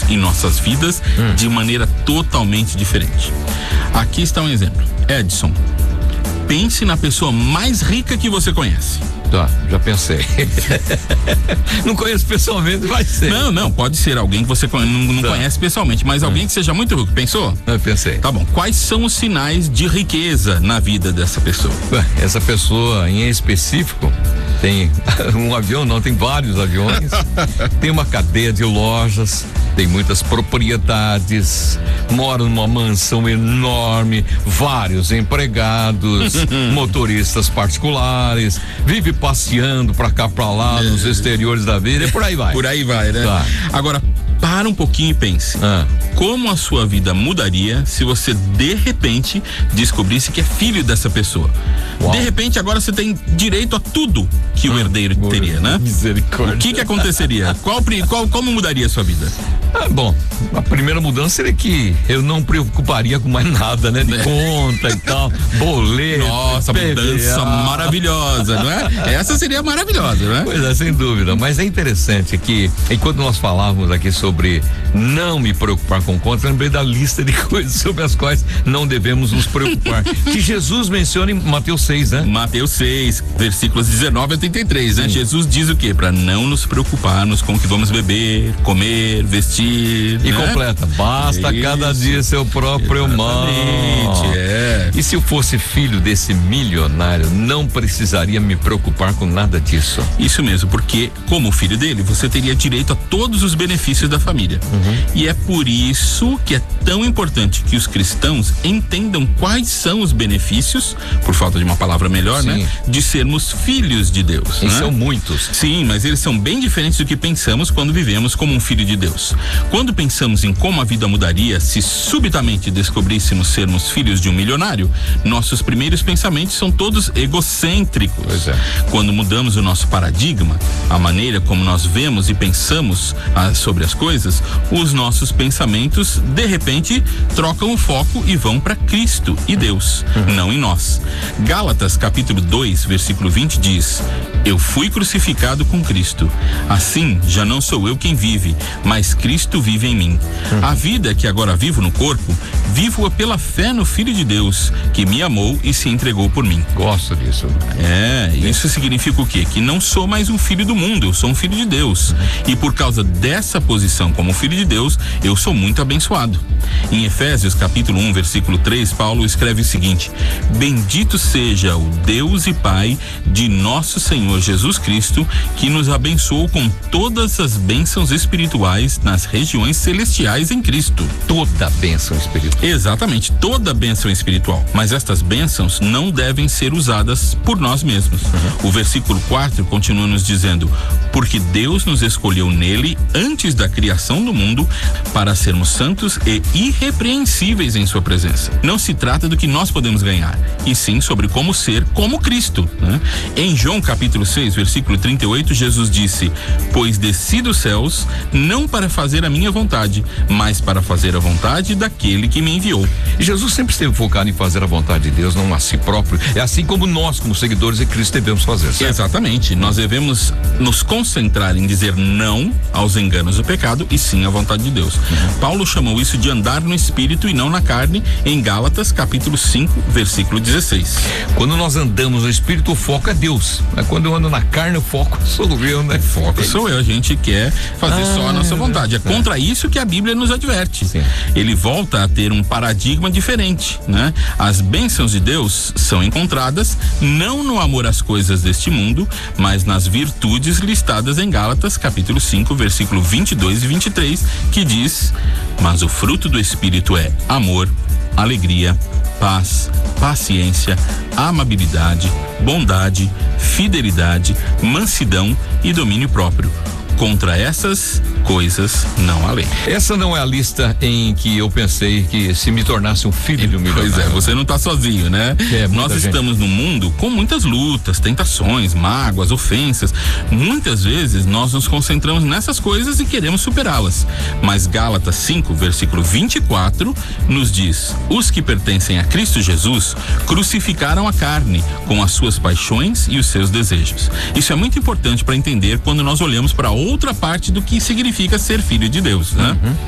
em nossas vidas de maneira totalmente diferente. Aqui está um exemplo. Edson, pense na pessoa mais rica que você conhece. Tá, já pensei. Não conheço pessoalmente, vai ser. Não, pode ser alguém que você não conhece pessoalmente, mas alguém que seja muito rico. Pensou? Eu pensei. Tá bom. Quais são os sinais de riqueza na vida dessa pessoa? Essa pessoa em específico tem um avião, não, tem vários aviões, tem uma cadeia de lojas, tem muitas propriedades, mora numa mansão enorme, vários empregados, motoristas particulares, vive passeando pra cá, pra lá, nos exteriores da vida e por aí vai. Por aí vai, né? Tá. Agora, para um pouquinho e pense. Como a sua vida mudaria se você, de repente, descobrisse que é filho dessa pessoa? Uau. De repente, agora você tem direito a tudo que o herdeiro teria, né? Misericórdia. O que aconteceria? Como mudaria a sua vida? Bom, a primeira mudança seria que eu não preocuparia com mais nada, né? De conta e tal, boleto. Nossa, mudança maravilhosa, não é? Essa seria maravilhosa, né? Pois é, sem dúvida. Mas é interessante que, enquanto nós falávamos aqui sobre não me preocupar com conta, lembrei da lista de coisas sobre as quais não devemos nos preocupar. Que Jesus menciona em Mateus 6, né? Mateus 6, versículos 19 a 33, né? Jesus diz o quê? Para não nos preocuparmos com o que vamos beber, comer, vestir. E né? Completa, basta cada dia seu próprio mal. E se eu fosse filho desse milionário, não precisaria me preocupar com nada disso. Isso mesmo, porque como filho dele, você teria direito a todos os benefícios da família. E é por isso que é tão importante que os cristãos entendam quais são os benefícios, por falta de uma palavra melhor, né? De sermos filhos de Deus. E são muitos. Sim, mas eles são bem diferentes do que pensamos quando vivemos como um filho de Deus. Quando pensamos em como a vida mudaria se subitamente descobríssemos sermos filhos de um milionário, nossos primeiros pensamentos são todos egocêntricos. Pois é. Quando mudamos o nosso paradigma, a maneira como nós vemos e pensamos sobre as coisas, os nossos pensamentos, de repente, trocam o foco e vão para Cristo e Deus, não em nós. Gálatas, capítulo 2, versículo 20 diz: eu fui crucificado com Cristo. Assim, já não sou eu quem vive, mas Cristo vive em mim. A vida que agora vivo no corpo, vivo-a pela fé no Filho de Deus, que me amou e se entregou por mim. Gosto disso. Isso significa o quê? Que não sou mais um filho do mundo, eu sou um filho de Deus. E por causa dessa posição como filho de Deus, eu sou muito abençoado. Em Efésios, capítulo 1, versículo 3, Paulo escreve o seguinte: bendito seja o Deus e Pai de nosso Senhor Jesus Cristo, que nos abençoou com todas as bênçãos espirituais nas regiões celestiais em Cristo. Toda bênção espiritual. Exatamente, toda bênção espiritual. Mas estas bênçãos não devem ser usadas por nós mesmos. O versículo 4 continua nos dizendo: porque Deus nos escolheu nele antes da criação do mundo para sermos santos e irrepreensíveis em sua presença. Não se trata do que nós podemos ganhar, e sim sobre como ser como Cristo, né? Em João capítulo 6, versículo 38, Jesus disse: pois desci dos céus não para fazer a minha vontade, mas para fazer a vontade daquele que me enviou. E Jesus sempre esteve focado em fazer a vontade de Deus, não a si próprio. É assim como nós, como seguidores de Cristo, devemos fazer, certo? Exatamente. Nós devemos nos concentrar em dizer não aos enganos do pecado e sim à vontade de Deus. Paulo chamou isso de andar no Espírito e não na carne, em Gálatas capítulo 5, versículo 16. Quando nós andamos no Espírito, o foco é Deus. Mas quando eu ando na carne, o foco sou eu, né? O foco sou eu. A gente quer fazer só a nossa vontade. É contra isso que a Bíblia nos adverte. Sim. Ele volta a ter um paradigma diferente, né? As bênçãos de Deus são encontradas não no amor às coisas deste mundo, mas nas virtudes listadas em Gálatas capítulo 5, versículo 22 e 23, que diz: mas o fruto do Espírito é amor, alegria, paz, paciência, amabilidade, bondade, fidelidade, mansidão e domínio próprio. Contra essas coisas não há lei. Essa não é a lista em que eu pensei que se me tornasse um filho de um milionário. Pois é, você não está sozinho, né? Nós estamos num mundo com muitas lutas, tentações, mágoas, ofensas. Muitas vezes nós nos concentramos nessas coisas e queremos superá-las. Mas Gálatas 5, versículo 24, nos diz: os que pertencem a Cristo Jesus crucificaram a carne com as suas paixões e os seus desejos. Isso é muito importante para entender quando nós olhamos para outra parte do que significa ser filho de Deus, né?